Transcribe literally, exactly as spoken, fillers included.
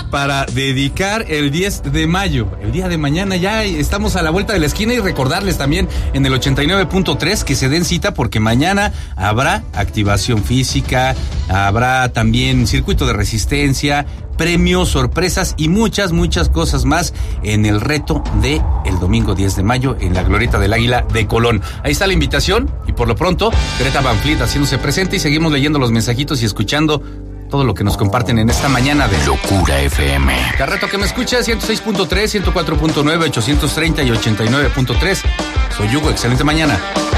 para dedicar el diez de mayo, el día de mañana. Ya estamos a la vuelta de la esquina y recordarles también en el ochenta y nueve punto tres que se den cita porque mañana habrá activación física, habrá también circuito de resistencia, premios, sorpresas y muchas, muchas cosas más en el reto de el domingo diez de mayo en la Glorieta del Águila de Colón. Ahí está la invitación y por lo pronto Greta Van Fleet haciéndose presente y seguimos leyendo los mensajitos y escuchando todo lo que nos comparten en esta mañana de Locura F M. Carreto que me escucha, ciento seis punto tres, ciento cuatro punto nueve, ochocientos treinta y ochenta y nueve punto tres. Soy Hugo, excelente mañana.